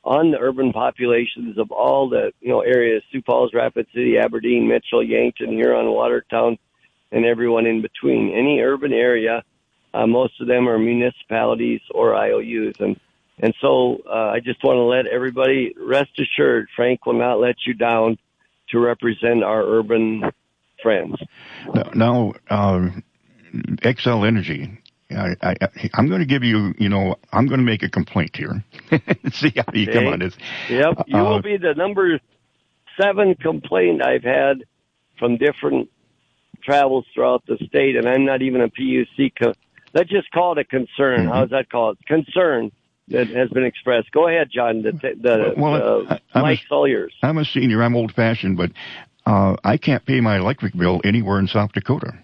on the urban populations of all the areas: Sioux Falls, Rapid City, Aberdeen, Mitchell, Yankton, Huron, Watertown, and everyone in between. Any urban area, most of them are municipalities or IOUs, and so I just want to let everybody rest assured, Frank will not let you down to represent our urban friends. Now, Xcel Energy, I'm going to give you, I'm going to make a complaint here. See how you come on this. Yep, you will be the number 7 complaint I've had from different travels throughout the state, and I'm not even a PUC. Let's just call it a concern. Mm-hmm. How's that called? Concern that has been expressed. Go ahead, John. Mike's all yours. I'm a senior. I'm old-fashioned, but I can't pay my electric bill anywhere in South Dakota.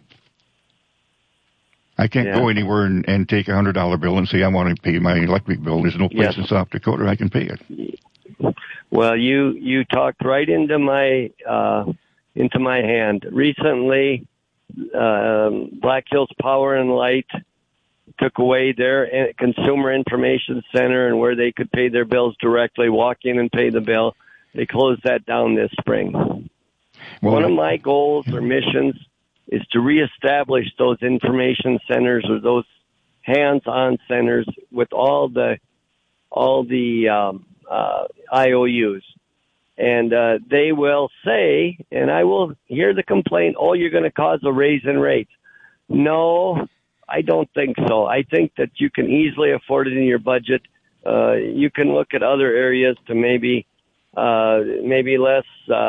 I can't go anywhere and take a $100 bill and say I want to pay my electric bill. There's no place in South Dakota I can pay it. Well, you talked right into my hand. Recently, Black Hills Power and Light took away their consumer information center and where they could pay their bills directly, walk in and pay the bill. They closed that down this spring. Well, one of my goals or missions is to reestablish those information centers or those hands-on centers with all the IOUs. And they will say, and I will hear the complaint, oh, you're going to cause a raise in rates. No, I don't think so. I think that you can easily afford it in your budget. You can look at other areas to maybe less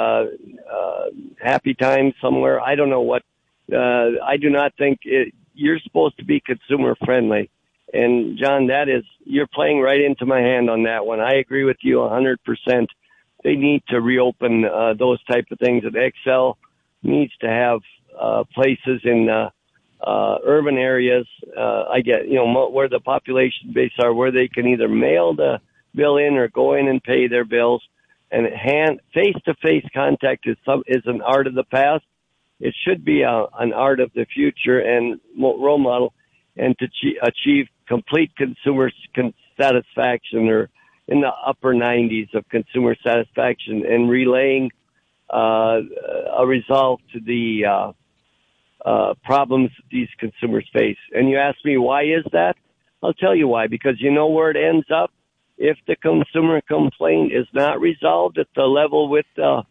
happy times somewhere. I don't know what. I do not think you're supposed to be consumer friendly. And John, you're playing right into my hand on that one. I agree with you 100%. They need to reopen those type of things. And Xcel needs to have places in urban areas. I get where the population base are, where they can either mail the bill in or go in and pay their bills. And face-to-face contact is an art of the past. It should be an art of the future and role model, and to achieve complete consumer satisfaction, or in the upper 90s of consumer satisfaction, and relaying a resolve to the problems these consumers face. And you ask me, why is that? I'll tell you why. Because you know where it ends up? If the consumer complaint is not resolved at the level with the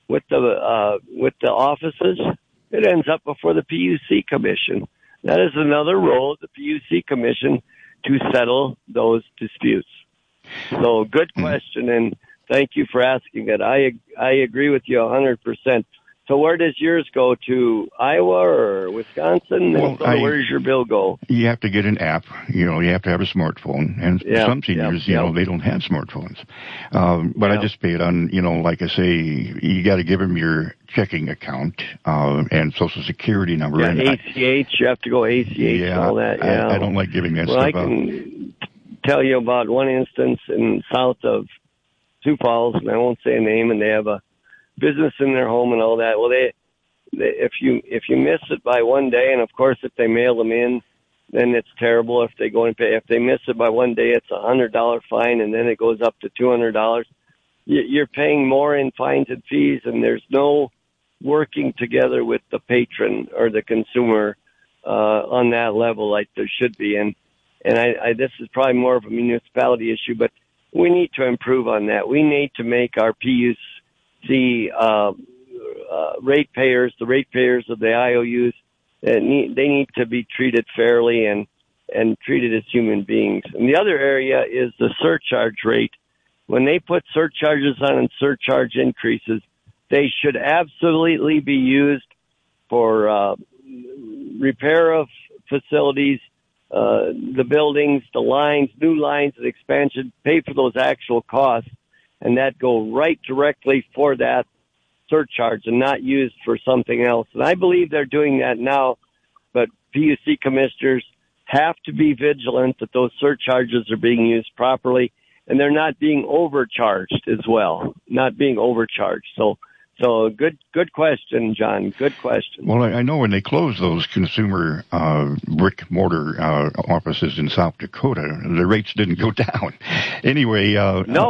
offices, it ends up before the PUC Commission. That is another role of the PUC Commission to settle those disputes. So, good question, and thank you for asking it. I agree with you 100%. So where does yours go, to Iowa or Wisconsin? Well, where does your bill go? You have to get an app. You have to have a smartphone. And some seniors, they don't have smartphones. But I just pay it on, like I say, you got to give them your checking account and Social Security number. Yeah, and ACH. You have to go ACH and all that. Yeah. I don't like giving that stuff I can tell you about one instance in south of Sioux Falls, and I won't say a name, and they have a business in their home and all that. Well, if you miss it by one day, and of course if they mail them in, then it's terrible. If they go and pay, if they miss it by one day, it's $100 fine, and then it goes up to $200. You're paying more in fines and fees, and there's no working together with the patron or the consumer on that level like there should be. And I this is probably more of a municipality issue, but we need to improve on that. We need to make our PUC ratepayers, the ratepayers of the IOUs, they need to be treated fairly and treated as human beings. And the other area is the surcharge rate. When they put surcharges on and surcharge increases, they should absolutely be used for repair of facilities, the buildings, the lines, new lines, and expansion, pay for those actual costs, and that go right directly for that surcharge and not used for something else. And I believe they're doing that now, but PUC commissioners have to be vigilant that those surcharges are being used properly, and they're not being overcharged as well, not being overcharged. So good question, John. Good question. Well, I know when they closed those consumer brick-mortar offices in South Dakota, the rates didn't go down. Anyway. No.